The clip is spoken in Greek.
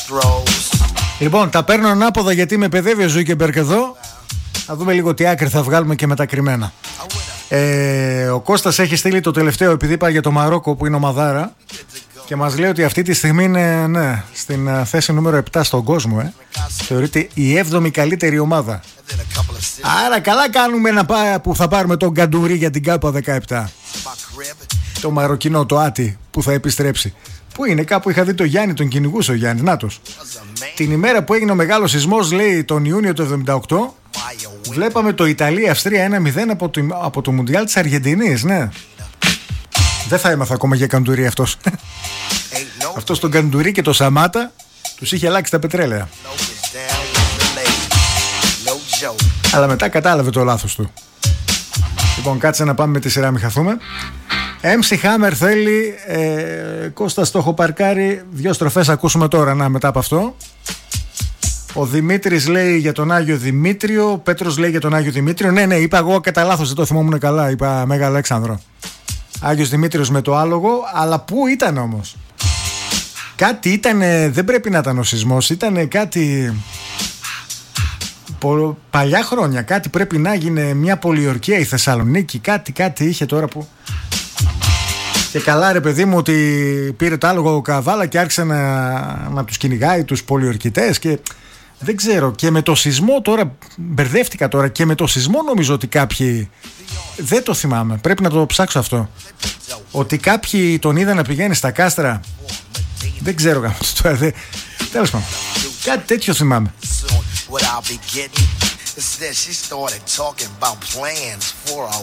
Λοιπόν, τα παίρνω ανάποδα γιατί με παιδεύει ο Ζούκεμπεργκ εδώ. Να δούμε λίγο τι άκρη θα βγάλουμε και με τα κρυμμένα. Ο Κώστας έχει στείλει το τελευταίο, επειδή είπα για το Μαρόκο που είναι ομαδάρα, και μας λέει ότι αυτή τη στιγμή είναι στην θέση νούμερο 7 στον κόσμο. Θεωρείται η 7η καλύτερη ομάδα. Άρα καλά κάνουμε που θα πάρουμε τον Γκαντουρί για την ΚΑΠΑ 17. Το Μαροκινό, το Άτι που θα επιστρέψει. Πού είναι, κάπου είχα δει το Γιάννη, τον κυνηγούσε ο Γιάννης. Νάτος. Την ημέρα που έγινε ο μεγάλος σεισμός, λέει, τον Ιούνιο του 78, βλέπαμε το Ιταλία-Αυστρία 1-0 από το Μουντιάλ της Αργεντινής, ναι. Δεν θα έμαθα ακόμα για Γκαντουρί αυτός. Αυτός τον Γκαντουρί και το Σαμάτα τους είχε αλλάξει τα πετρέλαια. Αλλά μετά κατάλαβε το λάθος του. Λοιπόν, κάτσε να πάμε με τη σειρά, μην χαθούμε. MC Hammer θέλει, Κώστας το έχω παρκάρει, 2 στροφές ακούσουμε τώρα, μετά από αυτό. Ο Δημήτρης λέει για τον Άγιο Δημήτριο, ο Πέτρος λέει για τον Άγιο Δημήτριο. Ναι, είπα εγώ κατά λάθος, δεν το θυμόμουν καλά, είπα Μέγα Αλέξανδρο. Άγιος Δημήτριος με το άλογο, αλλά πού ήταν όμως? Κάτι ήταν, δεν πρέπει να ήταν ο σεισμός, ήταν κάτι... Παλιά χρόνια, κάτι πρέπει να γίνει, μια πολιορκία η Θεσσαλονίκη, κάτι είχε τώρα που... Και καλά ρε παιδί μου ότι πήρε το άλογο ο Καβάλα και άρχισε να τους κυνηγάει τους πολιορκητές και δεν ξέρω, και με το σεισμό τώρα, μπερδεύτηκα τώρα, και με το σεισμό νομίζω ότι κάποιοι, δεν το θυμάμαι, πρέπει να το ψάξω αυτό, ότι κάποιοι τον είδαν να πηγαίνει στα κάστρα, δεν ξέρω τώρα, τέλος πάντων, κάτι τέτοιο θυμάμαι. What I'll be getting is that she started talking about plans for a